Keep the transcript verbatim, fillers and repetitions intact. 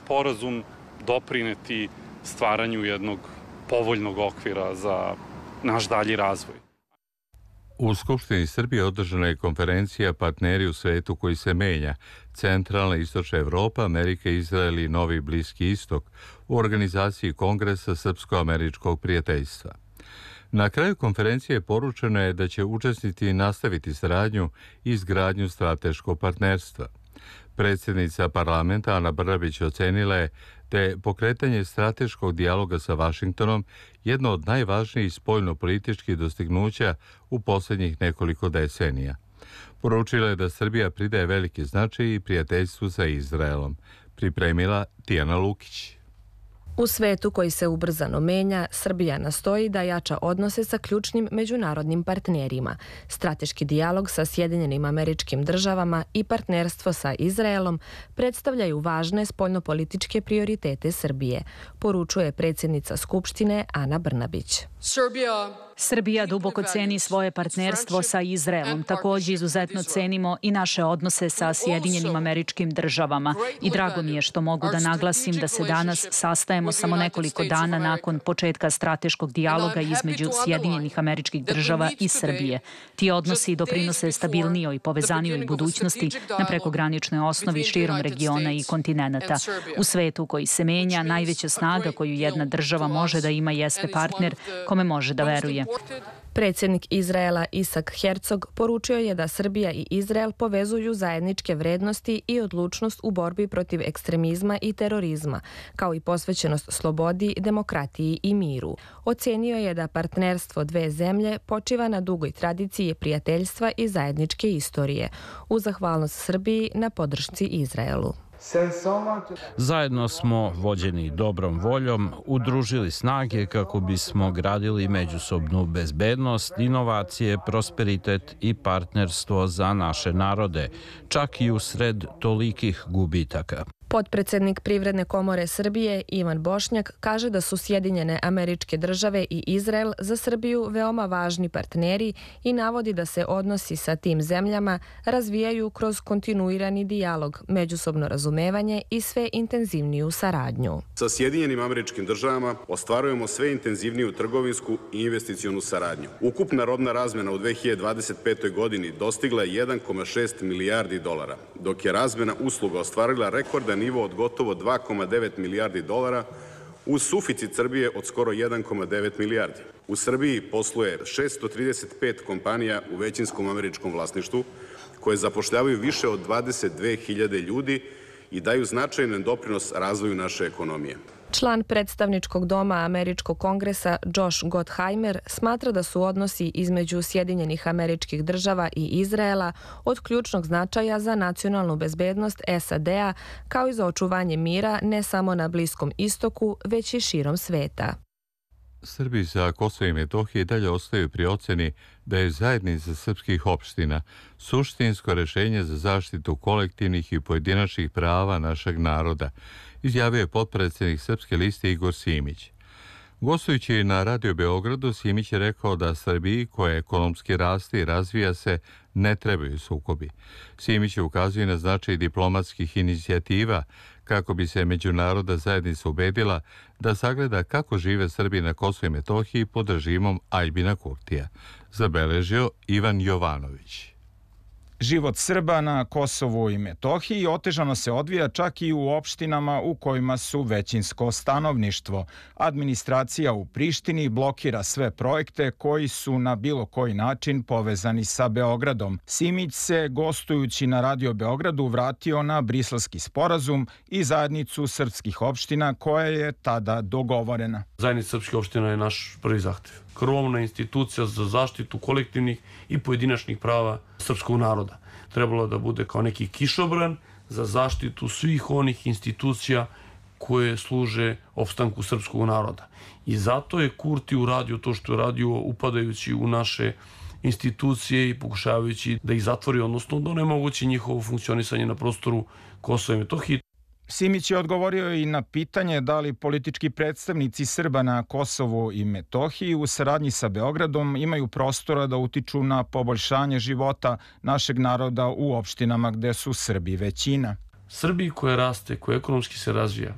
sporazum doprineti stvaranju jednog povoljnog okvira za naš dalji razvoj. U Skupštini Srbije održana je konferencija Partneri u svetu koji se menja, Centralna i Istočna Evropa, Amerika, Izrael i Novi Bliski istok u organizaciji Kongresa Srpsko-američkog prijateljstva. Na kraju konferencije poručeno je da će učesnici nastaviti saradnju i izgradnju strateškog partnerstva. Predsjednica parlamenta Ana Brnabić ocenila je da je pokretanje strateškog dijaloga sa Vašingtonom jedno od najvažnijih spoljnopolitičkih dostignuća u posljednjih nekoliko decenija. Poručila je da Srbija pridaje veliki značaj i prijateljstvu sa Izraelom. Pripremila Tijana Lukić. U svetu koji se ubrzano menja, Srbija nastoji da jača odnose sa ključnim međunarodnim partnerima. Strateški dijalog sa Sjedinjenim Američkim Državama i partnerstvo sa Izraelom predstavljaju važne spoljnopolitičke prioritete Srbije, poručuje predsjednica Skupštine Ana Brnabić. Srbija duboko ceni svoje partnerstvo sa Izraelom. Također izuzetno cenimo i naše odnose sa Sjedinjenim Američkim Državama. I drago mi je što mogu da naglasim da se danas sastajemo samo nekoliko dana nakon početka strateškog dijaloga između Sjedinjenih Američkih Država i Srbije. Ti odnosi doprinose stabilnijoj i povezanijoj budućnosti na prekograničnoj osnovi širom regiona i kontinenata. U svetu koji se menja, najveća snaga koju jedna država može da ima jeste partner kome može da veruje. Predsjednik Izraela Isak Herzog poručio je da Srbija i Izrael povezuju zajedničke vrednosti i odlučnost u borbi protiv ekstremizma i terorizma, kao i posvećenost slobodi, demokratiji i miru. Ocenio je da partnerstvo dve zemlje počiva na dugoj tradiciji prijateljstva i zajedničke istorije, uz zahvalnost Srbiji na podršci Izraelu. Zajedno smo, vođeni dobrom voljom, udružili snage kako bismo gradili međusobnu bezbednost, inovacije, prosperitet i partnerstvo za naše narode, čak i usred tolikih gubitaka. Potpredsednik Privredne komore Srbije Ivan Bošnjak kaže da su Sjedinjene Američke Države i Izrael za Srbiju veoma važni partneri i navodi da se odnosi sa tim zemljama razvijaju kroz kontinuirani dijalog, međusobno razumevanje i sve intenzivniju saradnju. Sa Sjedinjenim Američkim Državama ostvarujemo sve intenzivniju trgovinsku i investicionu saradnju. Ukupna robna razmjena u dve hiljade dvadeset petoj. godini dostigla je jedan zarez šest milijardi dolara, dok je razmjena usluga ostvarila rekordan nivo od gotovo dva zarez devet milijardi dolara uz suficit Srbije od skoro jedan zarez devet milijardi. U Srbiji posluje šesto trideset pet kompanija u većinskom američkom vlasništvu koje zapošljavaju više od dvadeset dve hiljade ljudi i daju značajan doprinos razvoju naše ekonomije. Član predstavničkog doma Američkog kongresa Josh Gottheimer smatra da su odnosi između Sjedinjenih Američkih Država i Izraela od ključnog značaja za nacionalnu bezbednost S A D-a kao i za očuvanje mira ne samo na Bliskom istoku, već i širom sveta. Srbi sa Kosova i Metohije dalje ostaju pri oceni da je zajednica srpskih opština suštinsko rešenje za zaštitu kolektivnih i pojedinačnih prava našeg naroda, izjavio je potpredsjednik Srpske liste Igor Simić. Gostujući na Radio Beogradu, Simić je rekao da Srbiji, koja ekonomski raste i razvija se, ne trebaju sukobi. Simić je ukazuje na značaj diplomatskih inicijativa kako bi se međunarodna zajednica ubedila da sagleda kako žive Srbi na Kosovu i Metohiji pod režimom Aljbina Kurtija, zabeležio Ivan Jovanović. Život Srba na Kosovu i Metohiji otežano se odvija čak i u opštinama u kojima su većinsko stanovništvo. Administracija u Prištini blokira sve projekte koji su na bilo koji način povezani sa Beogradom. Simić se, gostujući na Radio Beogradu, vratio na Briselski sporazum i zajednicu srpskih opština koja je tada dogovorena. Zajednica srpskih opština je naš prvi zahtev. Krovna institucija za zaštitu kolektivnih i pojedinačnih prava srpskog naroda. Trebalo da bude kao neki kišobran za zaštitu svih onih institucija koje služe opstanku srpskog naroda. I zato je Kurti uradio to što je radio, upadajući u naše institucije i pokušavajući da ih zatvori, odnosno da onemogući njihovo funkcionisanje na prostoru Kosova i Metohije. Simić je odgovorio i na pitanje da li politički predstavnici Srba na Kosovu i Metohiji u saradnji sa Beogradom imaju prostora da utiču na poboljšanje života našeg naroda u opštinama gde su Srbi većina. Srbiji koja raste, koja ekonomski se razvija,